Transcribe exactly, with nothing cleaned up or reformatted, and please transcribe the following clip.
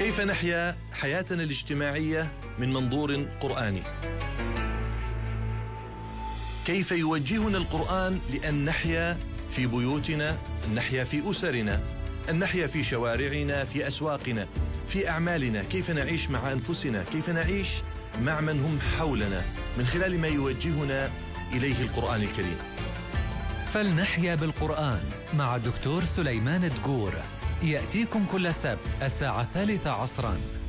كيف نحيا حياتنا الاجتماعية من منظور قرآني؟ كيف يوجهنا القرآن لأن نحيا في بيوتنا، أن نحيا في أسرنا، أن نحيا في شوارعنا، في أسواقنا، في أعمالنا؟ كيف نعيش مع أنفسنا؟ كيف نعيش مع من هم حولنا من خلال ما يوجهنا إليه القرآن الكريم؟ فلنحيا بالقرآن مع الدكتور سليمان دقور، يأتيكم كل سبت الساعة الثالثة عصراً